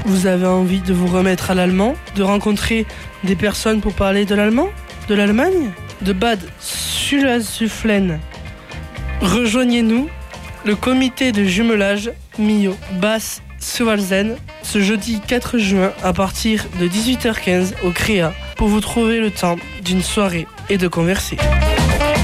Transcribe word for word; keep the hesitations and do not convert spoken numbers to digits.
Vous avez envie de vous remettre à l'allemand, de rencontrer des personnes pour parler de l'allemand, de l'Allemagne, de Bad Sulzuflen. Rejoignez-nous, le comité de jumelage Mio Bass Suvalzen, ce jeudi quatre juin à partir de dix-huit heures quinze au Créa pour vous trouver le temps d'une soirée et de converser.